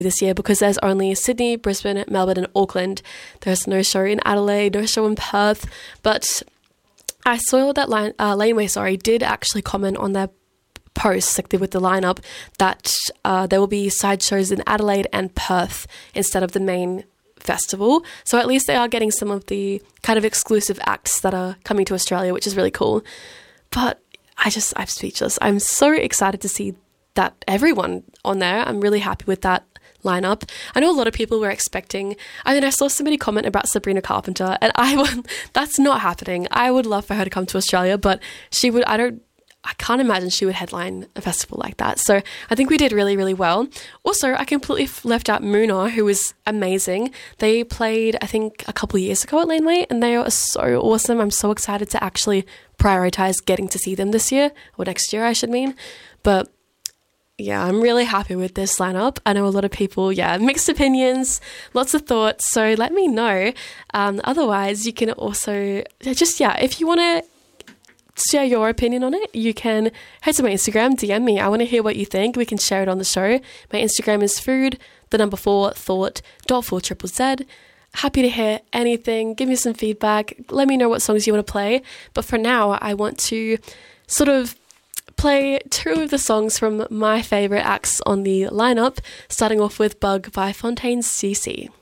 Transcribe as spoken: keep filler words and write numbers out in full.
this year because there's only Sydney, Brisbane, Melbourne and Auckland. There's no show in Adelaide, no show in Perth, but I saw that line, uh, Laneway sorry, did actually comment on their posts, like with the lineup, that uh, there will be side shows in Adelaide and Perth instead of the main festival. So at least they are getting some of the kind of exclusive acts that are coming to Australia, which is really cool. But I just, I'm speechless. I'm so excited to see that everyone on there. I'm really happy with that lineup. I know a lot of people were expecting, I mean, I saw somebody comment about Sabrina Carpenter, and I would, that's not happening. I would love for her to come to Australia, but she would, I don't, I can't imagine she would headline a festival like that. So I think we did really, really well. Also, I completely left out Moona, who was amazing. They played, I think, a couple of years ago at Laneway, and they are so awesome. I'm so excited to actually prioritize getting to see them this year, or next year, I should mean. But yeah, I'm really happy with this lineup. I know a lot of people, yeah, mixed opinions, lots of thoughts. So let me know. Um, otherwise, you can also just, yeah, if you want to share your opinion on it, you can head to my Instagram, D M me. I want to hear what you think. We can share it on the show. My Instagram is food, the number four, thought, dot four triple Z. Happy to hear anything. Give me some feedback. Let me know what songs you want to play. But for now, I want to sort of play two of the songs from my favourite acts on the lineup, starting off with Bug by Fontaine C C.